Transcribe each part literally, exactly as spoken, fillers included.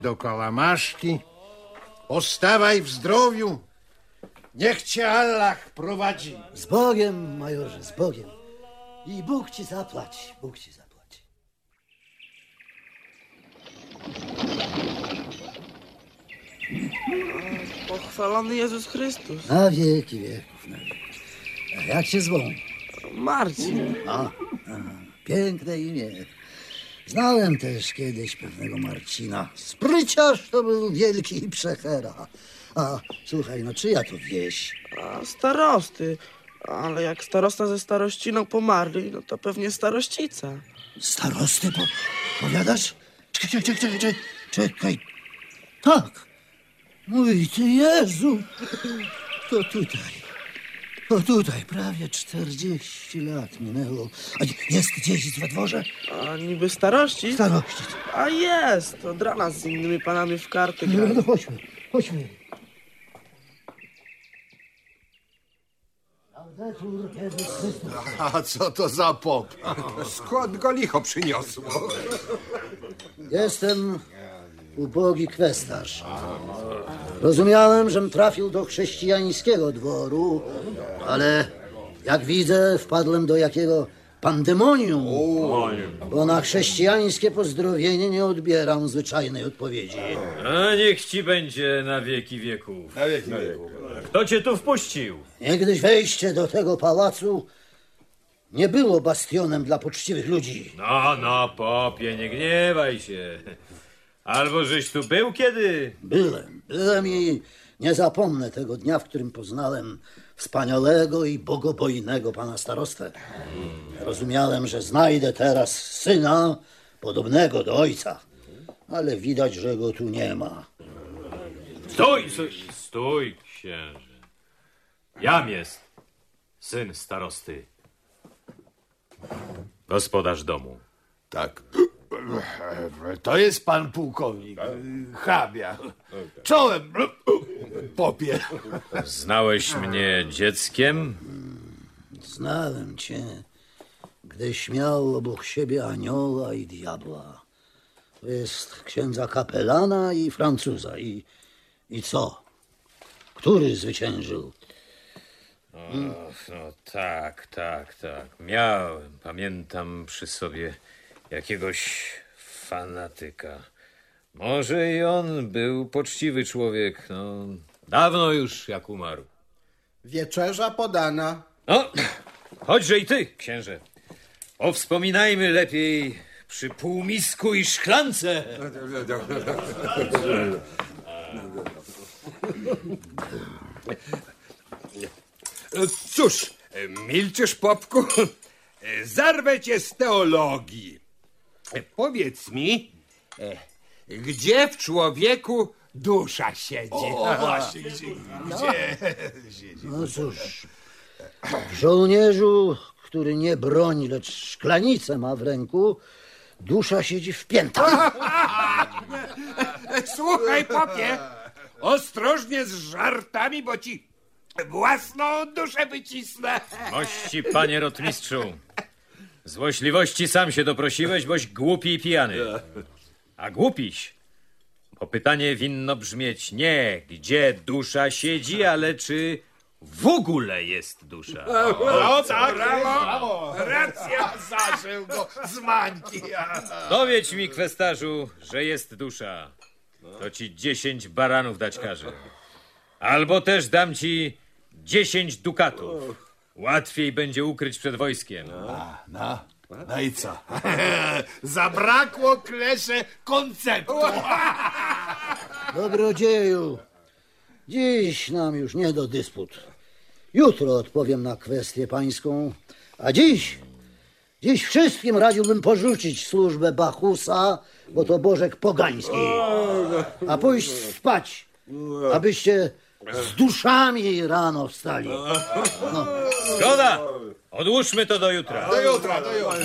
do Kalamaszki. Postawaj w zdrowiu. Niech cię Allah prowadzi. Z Bogiem, majorze, z Bogiem. I Bóg ci zapłać, Bóg ci zapłać. Pochwalony Jezus Chrystus. Na wieki wieków, na wieki. A jak się zwą? Marcin. A, a, piękne imię. Znałem też kiedyś pewnego Marcina. Spryciarz to był wielki przechera. A słuchaj, no czyja to wieś? A starosty. Ale jak starosta ze starościną pomarli, no to pewnie starościca. Starosty, po, powiadasz? Czekaj, czekaj, czekaj, czekaj, czekaj. Tak. Mój ty Jezu. To tutaj. To tutaj prawie czterdzieści lat minęło. A jest gdzieś we dworze? A niby starości? Starości. A jest. Od rana z innymi panami w karty gra. No, no chodźmy, chodźmy. A co to za pop? Skąd go licho przyniosło? Jestem ubogi kwestarz. Rozumiałem, żem trafił do chrześcijańskiego dworu, ale jak widzę, wpadłem do jakiego pandemonium, bo na chrześcijańskie pozdrowienie nie odbieram zwyczajnej odpowiedzi. A niech ci będzie na wieki wieków. Na wieki wieków. Kto cię tu wpuścił? Niegdyś wejście do tego pałacu nie było bastionem dla poczciwych ludzi. No, no, popie, nie gniewaj się. Albo żeś tu był kiedy? Byłem, byłem i nie zapomnę tego dnia, w którym poznałem wspaniałego i bogobojnego pana starostę. Rozumiałem, że znajdę teraz syna podobnego do ojca, ale widać, że go tu nie ma. Stój, stój, stój, księże. Jam jest syn starosty. Gospodarz domu. Tak. To jest pan pułkownik. Hrabia. Czołem, popie. Znałeś mnie dzieckiem? Znałem cię, gdyś miał obok siebie anioła i diabła. To jest księdza kapelana i Francuza. I, i co? Który zwyciężył? O, no tak, tak, tak. Miałem, pamiętam przy sobie jakiegoś fanatyka. Może i on był poczciwy człowiek, no dawno już jak umarł. Wieczerza podana. No, chodźże i ty, księże. Powspominajmy lepiej przy półmisku i szklance. Cóż, milczysz, popku? Zarwę cię z teologii. Powiedz mi, gdzie w człowieku dusza siedzi? O, właśnie, gdzie? Gdzie? No cóż, w żołnierzu, który nie broni, lecz szklanicę ma w ręku, dusza siedzi w piętach. Słuchaj, popie, ostrożnie z żartami, bo ci własną duszę wycisnę. Mości, panie rotmistrzu. Złośliwości sam się doprosiłeś, boś głupi i pijany. A głupiś, bo pytanie winno brzmieć nie, gdzie dusza siedzi, ale czy w ogóle jest dusza. No tak, Brawo, racja, zażył go z mańki. Dowiedz mi, kwestarzu, że jest dusza. To ci dziesięć baranów dać każę. Albo też dam ci dziesięć dukatów. Łatwiej będzie ukryć przed wojskiem. No, no i co? Zabrakło klesze konceptu. Dobrodzieju, dziś nam już nie do dysput. Jutro odpowiem na kwestię pańską, a dziś, dziś wszystkim radziłbym porzucić służbę Bachusa, bo to bożek pogański, a pójść spać, abyście z duszami rano wstali. No. Zgoda! Odłóżmy to do jutra. Do jutra, do jutra.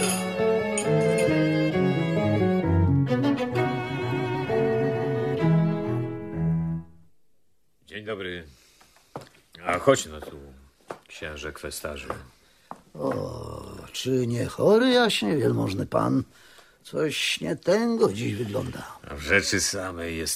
Dzień dobry. A chodź no tu, księże kwestarzu. O, czy nie chory jaśnie wielmożny pan? Coś nie tęgo dziś wygląda. W rzeczy samej jest